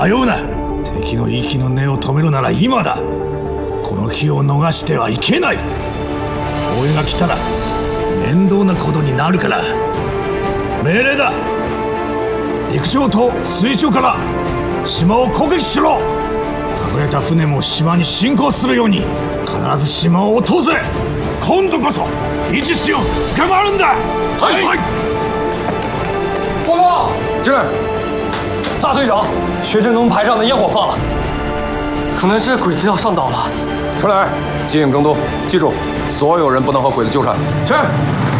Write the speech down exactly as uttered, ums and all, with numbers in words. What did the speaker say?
迷うな。敵の息の根を止めるなら今だ。この日を逃してはいけない。大江が来たら面倒なことになるから。命令だ。陸上と水中から島を攻撃しろ。隠れた船も島に侵攻するように必ず島を落とせ。今度こそ一心を捕まるんだ。はい、はい、 报告， 进来。 大队长，学振东排上的烟火放了，可能是鬼子要上岛了。 出来，接应征东，记住，所有人不能和鬼子纠缠。去。